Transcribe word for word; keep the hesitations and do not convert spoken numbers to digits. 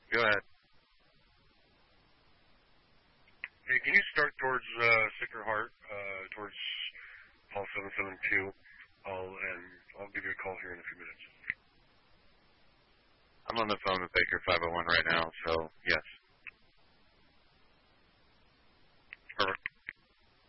Go ahead. Hey, can you start towards uh, Sacred Heart, uh, towards Paul seven seven two? I'll and I'll give you a call here in a few minutes. I'm on the phone with Baker five oh one right now, so yes.